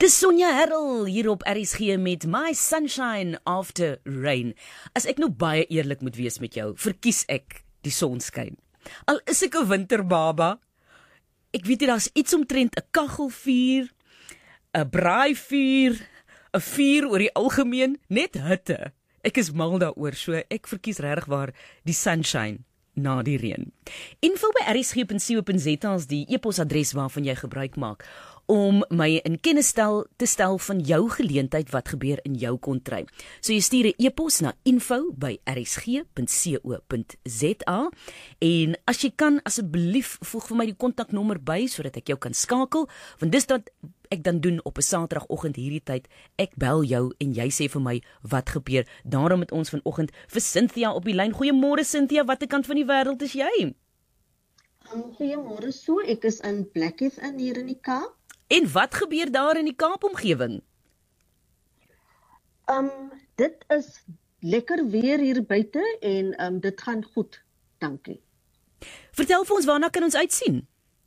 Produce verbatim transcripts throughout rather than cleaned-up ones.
Dis Sonja Herrel hier op R S G met My Sunshine After Rain. As ek nou baie eerlik moet wees met jou, verkies ek die sonskyn. Al is ek 'n winterbaba, ek weet nie, daar's iets omtrent 'n kaggelvuur, 'n braaivuur, 'n vuur oor die algemeen, net hitte. Ek is mal daaroor, so ek verkies regtig waar die sunshine na die reën. Info by r s g punt co punt z a is die e-posadres waarvan jy gebruik maak om my in kennis stel, te stel van jou geleentheid wat gebeur in jou kontry. So jy stuur 'n e-pos na info by r s g punt co punt z a en as jy kan, asseblief voeg vir my die kontaknommer by sodat ek jou kan skakel, want dis wat ek dan doen op 'n Saterdagoggend hierdie tyd. Ek bel jou en jy sê vir my wat gebeur. Daarom het ons vanoggend vir Cynthia op die lyn. Goeiemôre Cynthia, watter kant van die wêreld is jy? Um, Goeiemôre, so ek is in Blackheath in hier in die Kaap. En wat gebeur daar in die Kaapomgewing? Um, dit is lekker weer hier buite en um, dit gaan goed, dankie. Vertel vir ons, waarna kan ons uitsien?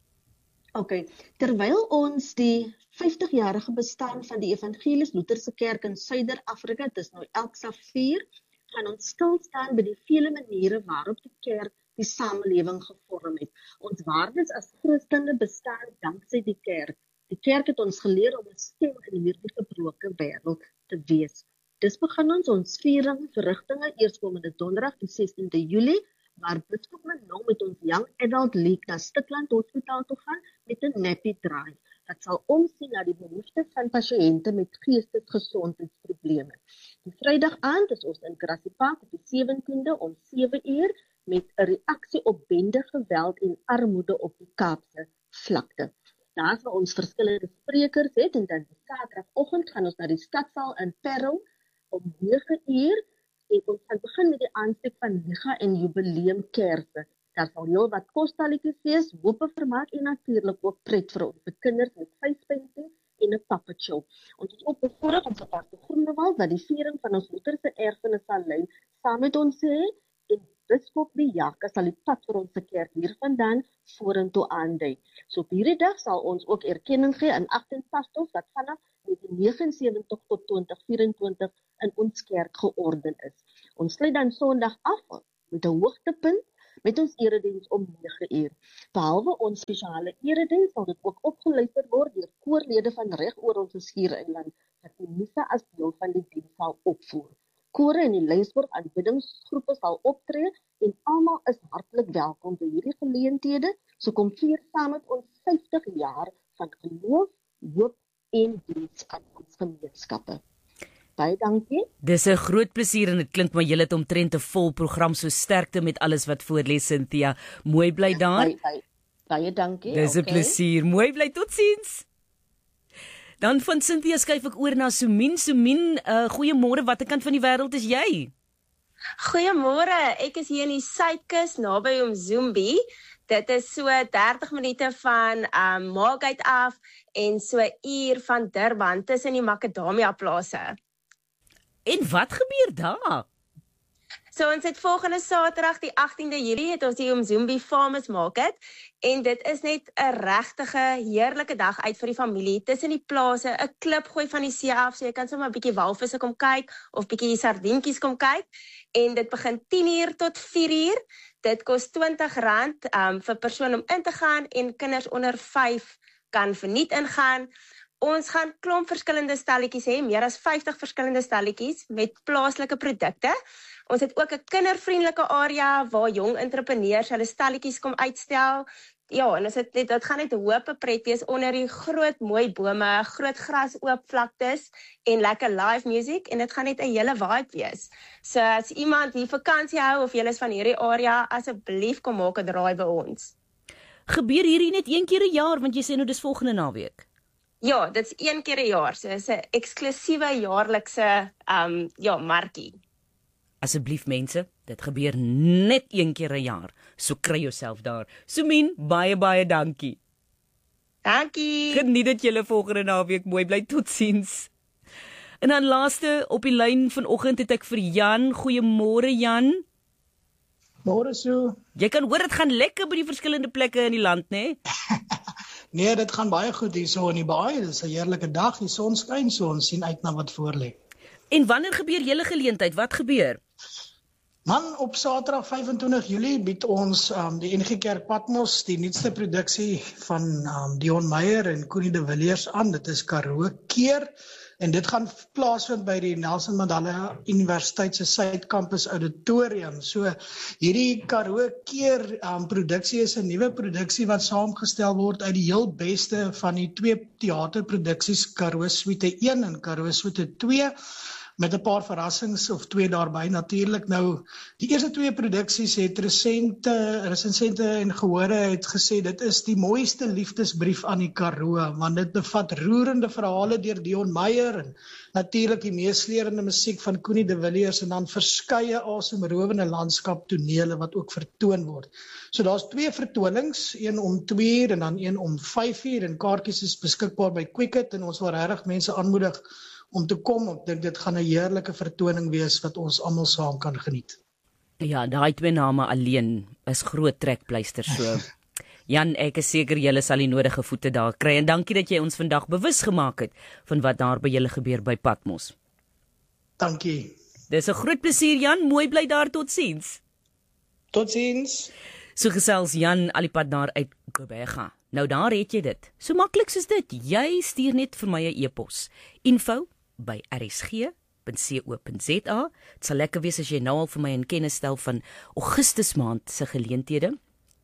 Ok, terwyl ons die vyftigjarige bestaan van die Evangelies-Lutherse Kerk in Suider-Afrika, dit is nou Elksa vier, gaan ons stilstaan by die vele maniere waarop die kerk die samelewing gevorm het. Ons waardes as Christene bestaan danksy die kerk. Die kerk het ons geleer om 'n stem in hierdie gebroke wêreld te wees. Dis begin ons ons viering verrigtinge eerskomende donderdag die sestiende Julie, waar Biskop Manon met ons Young Adult League na Stikland Hospitaal toe gaan met 'n nappy drive. Dat sal omsien na die behoeftes van pasiënte met geestesgesondheidsprobleme. Die Vrydag aand is ons in Grassy Park op die sewentiende om sewe uur met 'n reaksie op bende geweld en armoede op die Kaapse vlakte. Daar waar ons verskillende sprekers het en dan die Saterdagoggend gaan ons na die stadsaal in Parow om nege uur en ons gaan begin met die aansteek van Liga en Jubileumkerse. Daar sal heel wat kostalletjies wees, hoope vermaak en natuurlik ook pret vir ons kinders met feespainting en 'n puppet show. Ons is ook bevoorreg om Pastor Groenewald dat die viering van ons Lutherse erfenis sal lei saam met ons sê en Biskop Biaka sal die pad vir ons kerk hiervandaan vorentoe aandui. So op hierdie dag sal ons ook erkenning gee aan agttien pastors wat vanaf negentien negenensewentig tot twintig vyf-en-twintig in ons kerk georden is. Ons sluit dan Sondag af met 'n hoogtepunt met ons erediens om nege uur. Behalwe ons spesiale erediens sal dit ook opgeluister word deur koorlede van reg oor ons Skiereiland wat die misse as deel van die diens sal opvoer. Kore en die Lensburg aanbiddingsgroepe sal optree en almal is hartlik welkom by hierdie geleenthede. So kom vier saam met ons vyftig jaar van geloof, hoop en diens aan ons gemeenskappe. Baie dankie. Dis 'n groot plesier en dit klink maar julle het omtrent 'n vol program, so sterkte met alles wat voorlê Cynthia. Mooi bly daar. Baie, baie, baie dankie. Dis 'n okay. plesier. Mooi bly, totsiens. Dan van Cynthia skuif ek oor na Sumin. Sumin, uh, goeiemôre, watter kant van die wêreld is jy? Goeiemôre, ek is hier in die Suidkus naby Umzumbi. Dit is so dertig minute van um, Margate af en so 'n uur van Durban tussen die Macadamia plase. En wat gebeur daar? So ons het volgende Saterdag die agtiende Julie het ons die Umzumbi Farmers Market en dit is net 'n regtige heerlike dag uit vir die familie tussen die plase, 'n klip gooi van die see af, so jy kan sommer 'n bietjie walvisse kom kyk of bietjie sardientjies kom kyk en dit begin tien uur tot vier uur. Dit kos twintig rand um, vir persoon om in te gaan en kinders onder vyf kan verniet ingaan. Ons gaan klomp verskillende stalletjies hê, meer as vyftig verskillende stalletjies met plaaslike produkte. Ons het ook 'n kindervriendelike area waar jong entrepreneurs hulle stalletjies kom uitstel. Ja, en ons het net dit gaan net 'n hoop pret wees onder die groot mooi bome, groot gras oop vlaktes en lekker live music en dit gaan net 'n hele vibe wees. So as iemand hier vakansie hou of jy is van hierdie area, asseblief kom maak 'n draai by ons. Gebeur hierdie net een keer 'n jaar want jy sê nou dis volgende naweek? Ja, dit's een keer 'n jaar. So dis 'n eksklusiewe jaarlikse um ja, markie. Asseblief mense, dit gebeur net een keer 'n jaar. So kry jouself daar. Sumin, baie baie dankie. Dankie. Geniet dit julle volgende naweek. Mooi bly, totsiens. En dan laaste op die lyn vanoggend het ek vir Jan. Goeiemôre Jan. Môre so. Jy kan hoor dit gaan lekker by die verskillende plekke in die land, né? Nee, dit gaan baie goed hier so in die baai. Dit is 'n heerlike dag, die son skyn, so ons sien uit na wat voorlê. En wanneer gebeur julle geleentheid? Wat gebeur? Man, op Saterdag vyf en twintig Julie bied ons um, die N G Kerk Patmos die nuutste produksie van um, Dion Meyer en Connie de Villiers aan. Dit is Karoo Keer en dit gaan plaasvind by die Nelson Mandela Universiteit se Suidkampus Auditorium. So hierdie Karoo Keer um, produksie is 'n nuwe produksie wat saamgestel word uit die heel beste van die twee teaterproduksies, Karoo Suite een en Karoo Suite twee. Met 'n paar verrassings of twee daarbey natuurlik. Nou, die eerste twee produksies het resente, resensente en gehore het gesê dit is die mooiste liefdesbrief aan die Karoo, want dit bevat roerende verhale deur Dion Meyer en natuurlik die meesleurende musiek van Connie de Villiers en dan verskeie asemrowende landskaptonele wat ook vertoon word. So daar's twee vertonings, een om twee uur en dan een om vyf uur en kaartjies is beskikbaar by Quicket en ons wil regtig mense aanmoedig om te kom. Ek dink dit gaan 'n heerlike vertoning wees wat ons almal saam kan geniet. Ja, daai twee name alleen is groot trekpleisters so. Jan, ek is seker julle sal die nodige voete daar kry en dankie dat jy ons vandag bewus gemaak het van wat daar by julle gebeur by Patmos. Dankie. Dis 'n groot plesier Jan, mooi bly daar, totsiens. Totsiens. So gesels Jan al die pad daar uit Gqeberha. Nou daar het jy dit. So maklik soos dit. Jy stuur net vir my 'n e-pos. Info by r s g punt co punt z a. Dit sal lekker wees as jy nou al vir my in kennis stel van Augustus maand se geleenthede.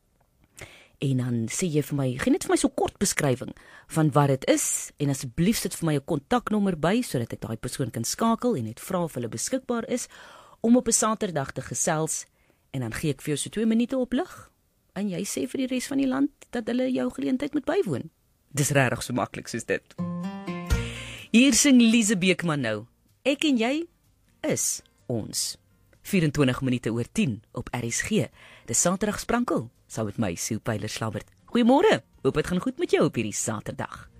En dan sê jy vir my, gee net vir my so kort beskrywing van wat dit is en asseblief sit vir my 'n kontaknommer by sodat ek daai persoon kan skakel en net vra of hulle beskikbaar is om op 'n Saterdag te gesels en dan gee ek vir jou so twee minute op lig en jy sê vir die res van die land dat hulle jou geleentheid moet bywoon. Dis regtig so maklik soos dit. Hier sing Lise Beekman nou. Ek en jy is ons. vyf en twintig minute oor tien op R S G. Dis Saterdag sprankel, saam met my Sieu Pyler Slabbert. Goeiemôre. Hoop dit gaan goed met jou op hierdie Saterdag.